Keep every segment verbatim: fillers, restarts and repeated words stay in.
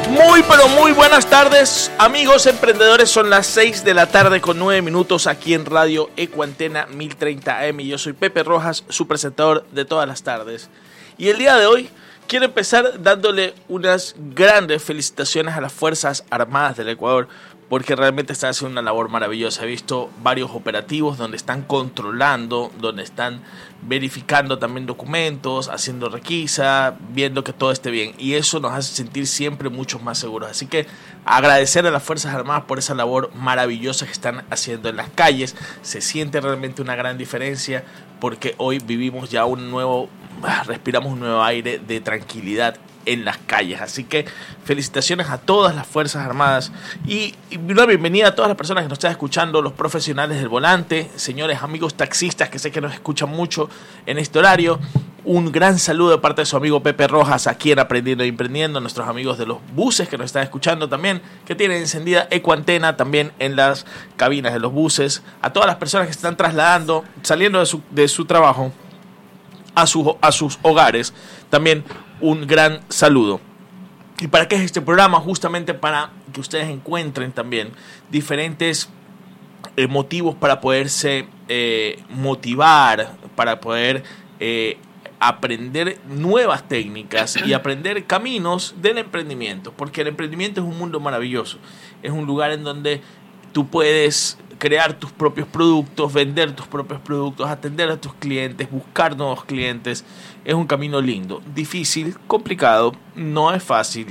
Muy pero muy buenas tardes, amigos emprendedores. Son las seis de la tarde con nueve minutos aquí en Radio Ecuantena mil treinta A M. Yo soy Pepe Rojas, su presentador de todas las tardes. Y el día de hoy quiero empezar dándole unas grandes felicitaciones a las Fuerzas Armadas del Ecuador, porque realmente están haciendo una labor maravillosa. He visto varios operativos donde están controlando, donde están verificando también documentos, haciendo requisa, viendo que todo esté bien. Y eso nos hace sentir siempre mucho más seguros. Así que agradecer a las Fuerzas Armadas por esa labor maravillosa que están haciendo en las calles. Se siente realmente una gran diferencia porque hoy vivimos ya un nuevo, respiramos un nuevo aire de tranquilidad en las calles. Así que felicitaciones a todas las Fuerzas Armadas y, y una bienvenida a todas las personas que nos están escuchando, los profesionales del volante, señores amigos taxistas que sé que nos escuchan mucho en este horario. Un gran saludo de parte de su amigo Pepe Rojas aquí en Aprendiendo e Emprendiendo, nuestros amigos de los buses que nos están escuchando también, que tienen encendida Ecuantena también en las cabinas de los buses, a todas las personas que se están trasladando, saliendo de su, de su trabajo a, su, a sus hogares, también un gran saludo. ¿Y para qué es este programa? Justamente para que ustedes encuentren también diferentes eh, motivos para poderse eh, motivar, para poder eh, aprender nuevas técnicas y aprender caminos del emprendimiento, porque el emprendimiento es un mundo maravilloso, es un lugar en donde tú puedes crear tus propios productos, vender tus propios productos, atender a tus clientes, buscar nuevos clientes. Es un camino lindo, difícil, complicado, no es fácil,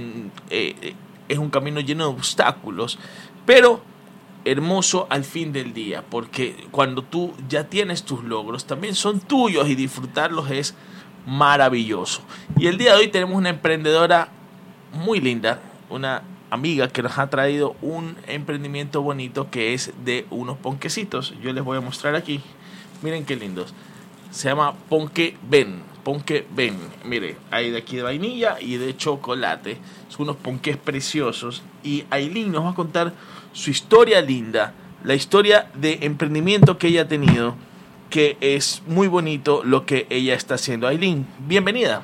eh, es un camino lleno de obstáculos, pero hermoso al fin del día, porque cuando tú ya tienes tus logros, también son tuyos y disfrutarlos es maravilloso. Y el día de hoy tenemos una emprendedora muy linda, una amiga que nos ha traído un emprendimiento bonito que es de unos ponquecitos. Yo les voy a mostrar aquí. Miren qué lindos. Se llama Ponque Ben. Ponque Ben. Mire, hay de aquí de vainilla y de chocolate. Son unos ponques preciosos. Y Aileen nos va a contar su historia linda. La historia de emprendimiento que ella ha tenido. Que es muy bonito lo que ella está haciendo. Aileen, bienvenida.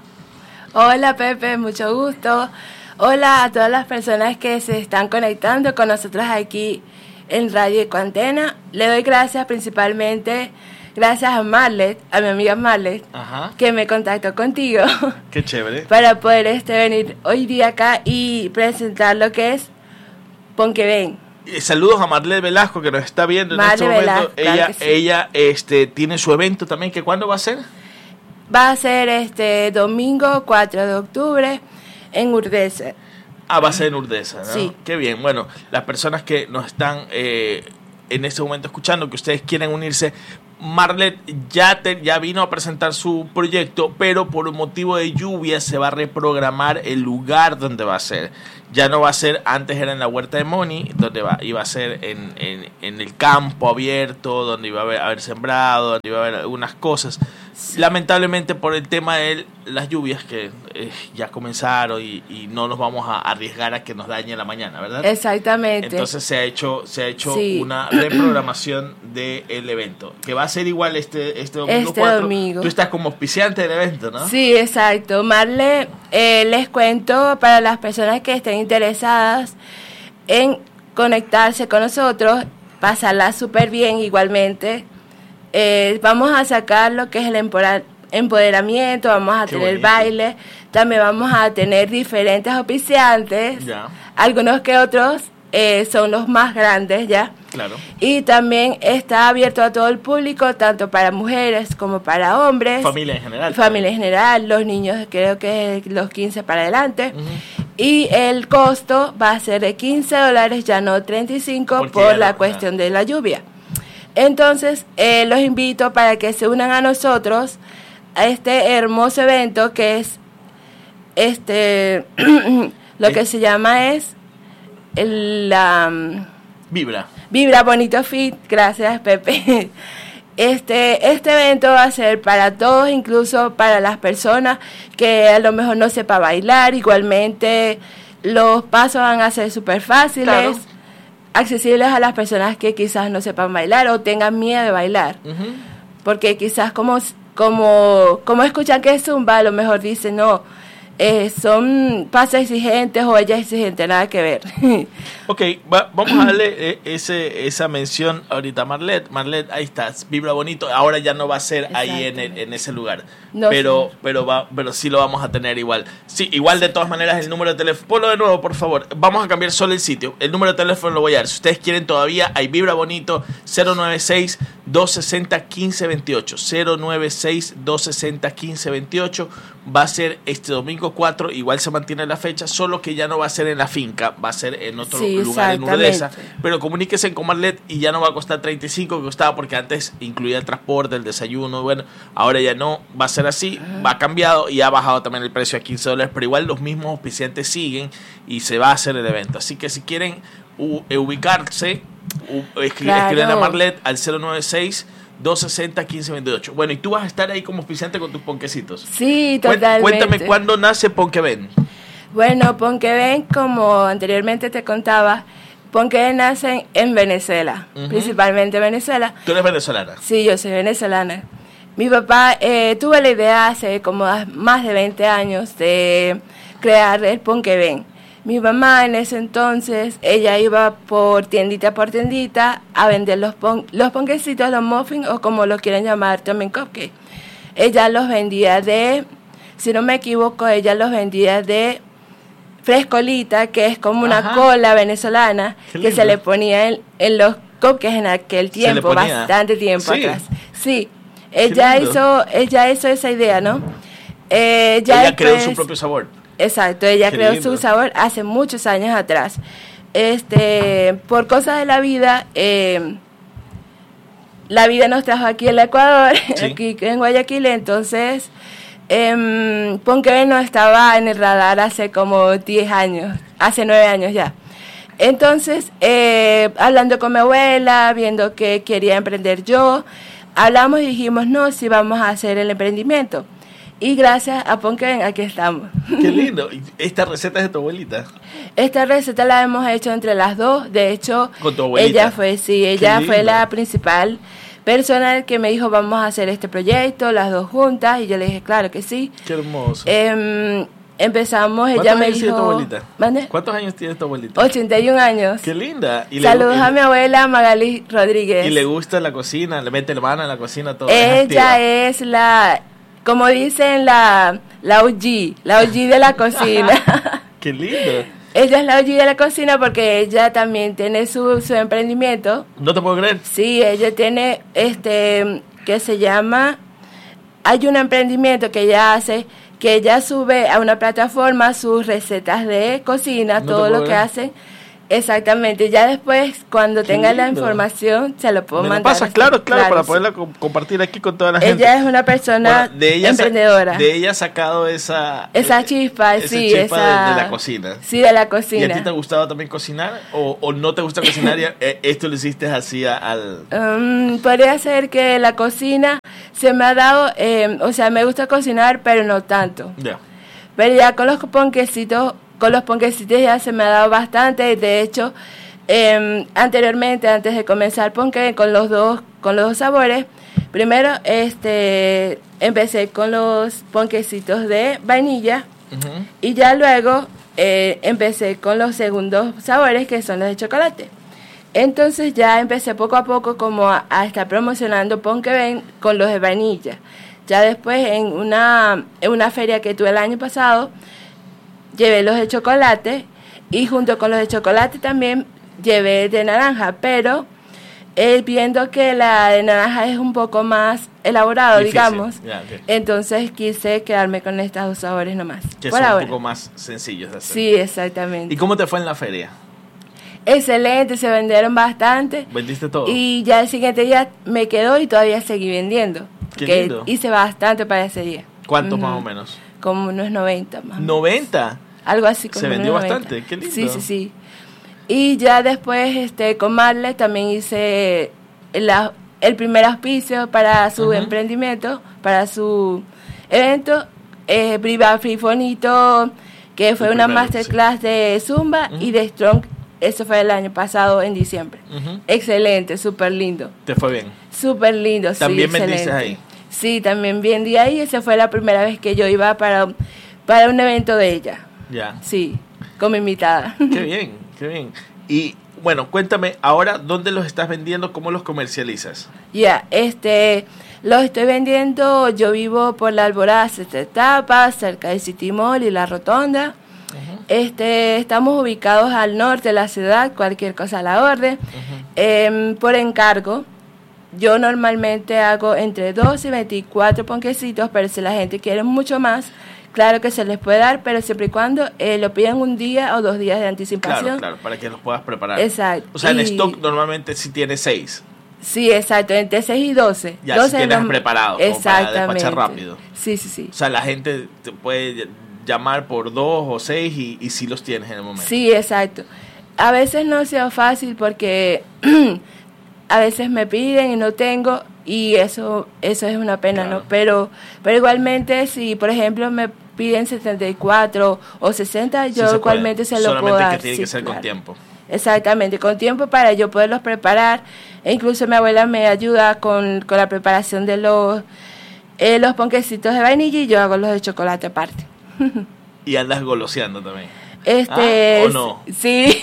Hola Pepe, mucho gusto. Hola a todas las personas que se están conectando con nosotros aquí en Radio Ecuantena. Le doy gracias principalmente, gracias a Marlet, a mi amiga Marlet, Ajá. que me contactó contigo. Qué chévere. Para poder este, venir hoy día acá y presentar lo que es Ponque Ben. Saludos a Marlet Velasco que nos está viendo en este momento. Velasco, ella claro sí. ella este, tiene su evento también, que ¿cuándo va a ser? Va a ser este domingo cuatro de octubre. En Urdesa. Ah, va a ser en Urdesa, ¿no? Sí. Qué bien. Bueno, las personas que nos están eh, en este momento escuchando, que ustedes quieren unirse, Marlet ya, te, ya vino a presentar su proyecto, pero por motivo de lluvia se va a reprogramar el lugar donde va a ser. Ya no va a ser, antes era en la Huerta de Moni, donde va, iba a ser en, en, en el campo abierto, donde iba a haber, haber sembrado, donde iba a haber algunas cosas. Sí. Lamentablemente por el tema de las lluvias que eh, ya comenzaron y, y no nos vamos a arriesgar a que nos dañe la mañana, ¿verdad? Exactamente. Entonces se ha hecho se ha hecho sí. una reprogramación del evento, que va a ser igual este, este domingo este cuatro. Domingo. Tú estás como auspiciante del evento, ¿no? Sí, exacto. Marle, eh, les cuento para las personas que estén interesadas en conectarse con nosotros, pasarla súper bien igualmente. Eh, vamos a sacar lo que es el empoderamiento, vamos a Qué tener bonito. Baile, también vamos a tener diferentes auspiciantes, ya. Algunos que otros eh, son los más grandes ya. Claro. Y también está abierto a todo el público, tanto para mujeres como para hombres. Familia en general. Familia en general, los niños creo que es los quince para adelante. Uh-huh. Y el costo va a ser de quince dólares, ya no treinta y cinco, Porque por la no, cuestión no. de la lluvia. Entonces, eh, los invito para que se unan a nosotros a este hermoso evento que es, este, lo que se llama es el, la... Vibra. Vibra Bonito Fit, gracias Pepe. Este, este evento va a ser para todos, incluso para las personas que a lo mejor no sepa bailar. Igualmente, los pasos van a ser súper fáciles. Claro. Accesibles a las personas que quizás no sepan bailar o tengan miedo de bailar. Uh-huh. Porque quizás como, como, como escuchan que es Zumba, a lo mejor dicen, no, eh, son pasos exigentes o ella es exigente, nada que ver. Ok, va, vamos a darle eh, ese, esa mención ahorita a Marlet. Marlet, ahí está, vibra bonito. Ahora ya no va a ser ahí en, el, en ese lugar, no, pero sí. pero va, pero sí lo vamos a tener igual. Sí, igual de todas maneras el número de teléfono. Ponlo de nuevo, por favor. Vamos a cambiar solo el sitio. El número de teléfono lo voy a dar. Si ustedes quieren todavía, hay vibra bonito cero nueve seis, dos seis cero, uno cinco dos ocho. cero nueve seis, dos seis cero, uno cinco dos ocho. Va a ser este domingo cuatro. Igual se mantiene la fecha, solo que ya no va a ser en la finca, va a ser en otro sí, lugar en Urdesa. Pero comuníquese con Marlet y ya no va a costar treinta y cinco que costaba, porque antes incluía el transporte, el desayuno. Bueno, ahora ya no va a ser así, va cambiado y ha bajado también el precio a quince dólares, pero igual los mismos auspiciantes siguen y se va a hacer el evento. Así que si quieren u- ubicarse, u- escriben claro. a Marlet al cero nueve seis, dos seis cero, uno cinco dos ocho. Bueno, y tú vas a estar ahí como auspiciante con tus ponquecitos. Sí, totalmente. Cuéntame cuándo nace Ponqueven. Bueno, Ponqueven, como anteriormente te contaba, Ponqueven nace en Venezuela, uh-huh. principalmente Venezuela. ¿Tú eres venezolana? Sí, yo soy venezolana. Mi papá eh, tuvo la idea hace como más de veinte años de crear el Ponqueven. Mi mamá en ese entonces, ella iba por tiendita por tiendita a vender los, pon- los ponquecitos, los muffins o como lo quieren llamar también cupcake. Ella los vendía de, si no me equivoco, ella los vendía de frescolita, que es como una Ajá. cola venezolana que se le ponía en, en los cupcakes en aquel tiempo, bastante tiempo sí. atrás. Sí, ella hizo, ella hizo esa idea, ¿no? Eh, ella después, creó su propio sabor. Exacto, ella Qué creó lindo. su sabor hace muchos años atrás. Este, por cosas de la vida, eh, la vida nos trajo aquí en el Ecuador, sí. aquí en Guayaquil, entonces eh, Ponqueven no estaba en el radar hace como diez años, hace nueve años ya. Entonces, eh, hablando con mi abuela, viendo que quería emprender yo, hablamos y dijimos, no, si vamos a hacer el emprendimiento. Y gracias a Ponqueven, aquí estamos. Qué lindo. ¿Esta receta es de tu abuelita? Esta receta la hemos hecho entre las dos. De hecho, ¿con tu abuelita? Ella fue, sí, ella fue la principal persona que me dijo, vamos a hacer este proyecto, las dos juntas. Y yo le dije, claro que sí. Qué hermoso. Eh, empezamos, ella me dijo... ¿Cuántos años tiene tu abuelita? ¿Mande? ¿Cuántos años tiene tu abuelita? ochenta y un años. Qué linda. ¿Y Saludos le, a mi abuela Magali Rodríguez. ¿Y le gusta la cocina? ¿Le mete la mano en la cocina? Todo. Ella es, es la... Como dicen, la, la O G, la O G de la cocina. ¡Qué lindo! Ella es la O G de la cocina porque ella también tiene su, su emprendimiento. ¿No te puedo creer? Sí, ella tiene, este, que se llama, hay un emprendimiento que ella hace, que ella sube a una plataforma sus recetas de cocina, no todo lo que creer. hace. Exactamente, ya después cuando Qué tenga lindo. la información se lo puedo Me mandar. Lo pasas, claro, claro, claro, para poderla sí. com- compartir aquí con toda la gente. Ella es una persona bueno, de ella emprendedora. Sa- de ella ha sacado esa... Esa chispa, esa sí. chispa esa... de, de la cocina. Sí, de la cocina. ¿Y a ti te gustaba también cocinar? ¿O, o no te gusta cocinar y eh, esto lo hiciste así al...? Um, podría ser que la cocina se me ha dado... Eh, o sea, me gusta cocinar, pero no tanto. Ya. Yeah. Pero ya con los ponquecitos... Con los ponquecitos ya se me ha dado bastante. De hecho, eh, anteriormente, antes de comenzar ponqué con los dos, con los dos sabores, primero este empecé con los ponquecitos de vainilla uh-huh. y ya luego eh, empecé con los segundos sabores, que son los de chocolate. Entonces ya empecé poco a poco como a, a estar promocionando Ponqueven con los de vainilla. Ya después en una, en una feria que tuve el año pasado, llevé los de chocolate y junto con los de chocolate también llevé de naranja, pero eh, viendo que la de naranja es un poco más elaborado, Difícil. digamos, yeah, okay. entonces quise quedarme con estos dos sabores nomás. Que por son ahora. un poco más sencillos de hacer. Sí, exactamente. ¿Y cómo te fue en la feria? Excelente, se vendieron bastante. ¿Vendiste todo? Y ya el siguiente día me quedó y todavía seguí vendiendo. Qué que lindo. Hice bastante para ese día. ¿Cuántos mm, más o menos? Como unos noventa más. ¿noventa? Algo así como Se vendió noventa. bastante, qué lindo. Sí, sí, sí. Y ya después este con Marle también hice la, el primer auspicio para su uh-huh. emprendimiento, para su evento, eh, Priva Free Bonito, que fue el una primero, masterclass sí. de Zumba uh-huh. y de Strong. Eso fue el año pasado en diciembre. Uh-huh. Excelente, súper lindo. ¿Te fue bien? Súper lindo, sí. ¿También vendiste ahí? Sí, también vendí ahí. Esa fue la primera vez que yo iba para para un evento de ella. Ya. Sí, como invitada. Qué bien, qué bien. Y bueno, cuéntame, ahora, ¿dónde los estás vendiendo? ¿Cómo los comercializas? Ya, este, los estoy vendiendo, yo vivo por la Alborada Sexta Etapa, cerca de City Mall y La Rotonda. Uh-huh. Este, estamos ubicados al norte de la ciudad, cualquier cosa a la orden. Uh-huh. Eh, por encargo, yo normalmente hago entre dos y veinticuatro ponquecitos, pero si la gente quiere mucho más, claro que se les puede dar, pero siempre y cuando eh, lo pidan un día o dos días de anticipación. Claro, claro, para que los puedas preparar. Exacto. O sea, y... el stock normalmente sí tiene seis. Sí, exacto, entre seis y doce. Ya, doce si tienes no... preparado, exactamente, para despachar rápido. Sí, sí, sí. O sea, la gente te puede llamar por dos o seis y, y sí los tienes en el momento. Sí, exacto. A veces no ha sido fácil porque a veces me piden y no tengo, y eso eso es una pena, claro. ¿no? Pero, pero igualmente, si por ejemplo me piden setenta y cuatro o sesenta, yo sí igualmente se lo Solamente puedo dar. Solamente que tiene sí, que ser claro. con tiempo. Exactamente, con tiempo para yo poderlos preparar. E incluso mi abuela me ayuda con, con la preparación de los, eh, los ponquecitos de vainilla y yo hago los de chocolate aparte. Y andas goloseando también. Este, ¿Ah, o no? Sí.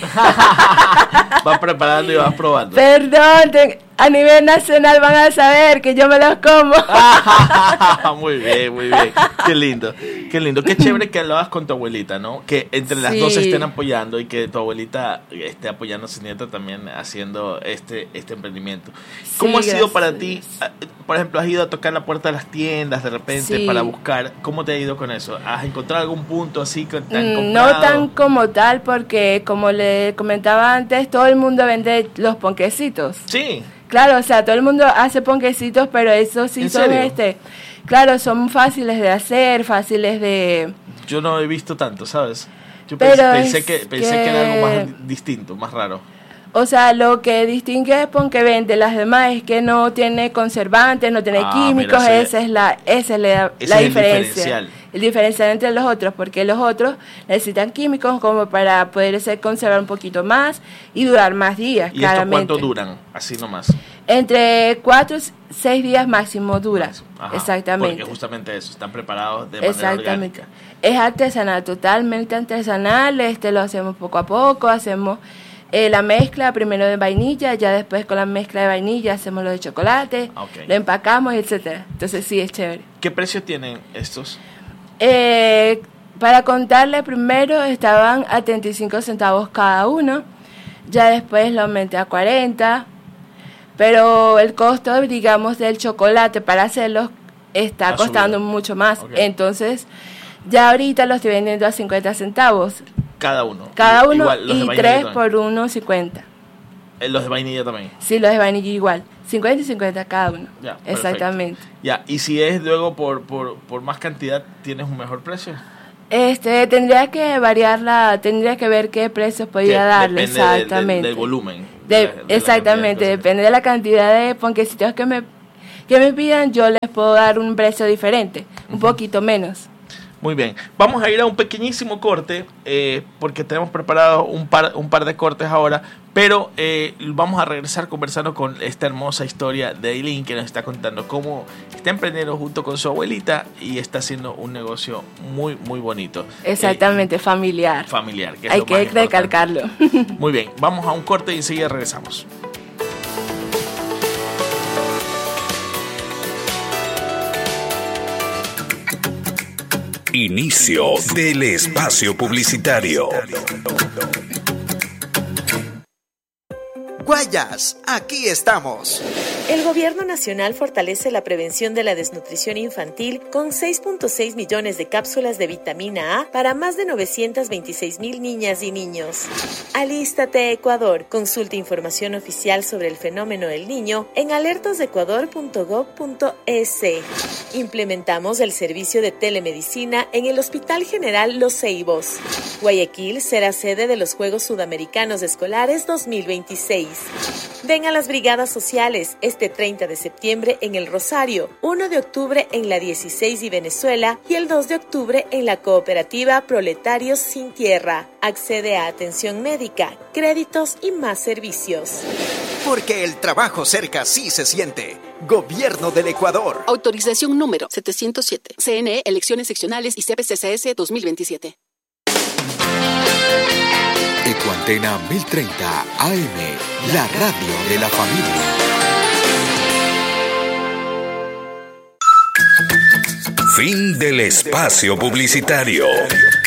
Vas preparando y vas probando. Perdón, te, a nivel nacional van a saber que yo me los como. Muy bien, muy bien. Qué lindo, qué lindo. Qué chévere que lo hagas con tu abuelita, ¿no? Que entre las sí. dos estén apoyando y que tu abuelita esté apoyando a su nieta también haciendo este, este emprendimiento. ¿Cómo sí, ha sido para ti? Por ejemplo, has ido a tocar la puerta de las tiendas de repente sí. para buscar. ¿Cómo te ha ido con eso? ¿Has encontrado algún punto así que te han comprado? No tan como tal, porque como le comentaba antes, todo el mundo vende los ponquecitos. Sí. Claro, o sea, todo el mundo hace ponquecitos, pero esos sí son serio? este, claro, son fáciles de hacer, fáciles de... Yo no he visto tanto, ¿sabes? Yo pero pensé, pensé, que, pensé que... que era algo más distinto, más raro. O sea, lo que distingue Ponque vende las demás es que no tiene conservantes, no tiene ah, químicos, mira, esa es la esa es la, ese la es diferencia. El diferencial. El diferencial entre los otros, porque los otros necesitan químicos como para poderse conservar un poquito más y durar más días, ¿Y claramente. esto cuánto duran? Así nomás. Entre cuatro y seis días máximo dura. Ajá, exactamente. Porque justamente eso, están preparados de manera exactamente. orgánica. Es artesanal, totalmente artesanal, este lo hacemos poco a poco, hacemos... Eh, la mezcla primero de vainilla, ya después con la mezcla de vainilla hacemos lo de chocolate, okay. lo empacamos, etcétera. Entonces sí, es chévere. ¿Qué precio tienen estos? Eh, para contarle, primero estaban a treinta y cinco centavos cada uno, ya después lo aumenté a cuarenta, pero el costo, digamos, del chocolate para hacerlos está ha costando subido. mucho más. Okay. Entonces, ya ahorita lo estoy vendiendo a cincuenta centavos. Cada uno. Cada uno igual, y tres por uno cincuenta. ¿Los de vainilla también? Sí, los de vainilla igual. cincuenta y cincuenta cada uno. Ya, exactamente. Perfecto. Ya, y si es luego por, por, por más cantidad, ¿tienes un mejor precio? Este, tendría que variarla, tendría que ver qué precios podría darle. Depende exactamente. Del, del volumen. De, de la, de exactamente, de depende de la cantidad de ponquecitos que me, que me pidan, yo les puedo dar un precio diferente, un uh-huh. poquito menos. Muy bien, vamos a ir a un pequeñísimo corte eh, porque tenemos preparado un par, un par de cortes ahora, pero eh, vamos a regresar conversando con esta hermosa historia de Aileen, que nos está contando cómo está emprendiendo junto con su abuelita y está haciendo un negocio muy, muy bonito. Exactamente, eh, familiar. Familiar, que es Hay lo que más recalcarlo. Muy bien, vamos a un corte y enseguida regresamos. Inicio del espacio publicitario. Guayas, aquí estamos. El Gobierno Nacional fortalece la prevención de la desnutrición infantil con seis punto seis millones de cápsulas de vitamina A para más de novecientos veintiséis mil niñas y niños. Alístate, Ecuador. Consulta información oficial sobre el fenómeno del niño en alertas ecuador punto gob punto es. Implementamos el servicio de telemedicina en el Hospital General Los Ceibos. Guayaquil será sede de los Juegos Sudamericanos Escolares dos mil veintiséis. Ven a las brigadas sociales este treinta de septiembre en El Rosario, uno de octubre en la dieciséis y Venezuela y el dos de octubre en la cooperativa Proletarios Sin Tierra. Accede a atención médica, créditos y más servicios. Porque el trabajo cerca sí se siente. Gobierno del Ecuador. Autorización número setecientos siete. C N E, Elecciones Seccionales y C P C C S dos mil veintisiete. Ecuantena mil treinta A M, la radio de la familia. Fin del espacio publicitario.